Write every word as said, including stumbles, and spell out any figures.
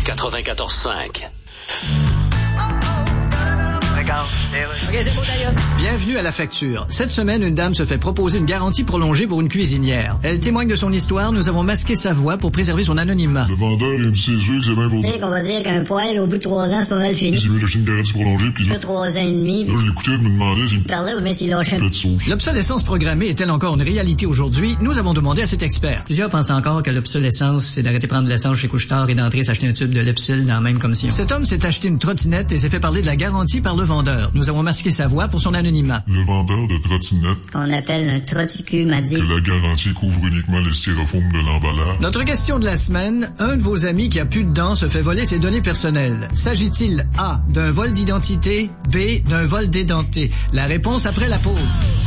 quatre-vingt-quatorze cinq. OK, c'est beau d'ailleurs. Bienvenue à La Facture. Cette semaine, une dame se fait proposer une garantie prolongée pour une cuisinière. Elle témoigne de son histoire. Nous avons masqué sa voix pour préserver son anonymat. Le vendeur, il me dit, c'est sûr que c'est bien pour Tu sais qu'on va dire qu'un poêle, au bout de trois ans, c'est pas mal fini. J'ai mieux d'acheter une garantie prolongée, puis Deux, trois ans et demi. là, je l'écoutais, je me demandais s'il me Parlait, mais s'il lâchait fait de sauce. L'obsolescence programmée est-elle encore une réalité aujourd'hui? Nous avons demandé à cet expert. Plusieurs pensent encore que l'obsolescence, c'est d'arrêter de prendre de l'essence chez Couche-Tard et d'entrer s'acheter un tube de Lepsil dans la même commission. Cet homme s'est acheté une trottinette et s'est fait parler de la garantie par le vendeur. Nous avons masqué sa voix pour son anonymat. Le vendeur de trottinette, qu'on appelle un trotticu, m'a dit. que la garantie couvre uniquement les styrofoams de l'emballage. Notre question de la semaine, un de vos amis qui a plus de dents se fait voler ses données personnelles. S'agit-il A, d'un vol d'identité, B, d'un vol d'édenté? La réponse après la pause.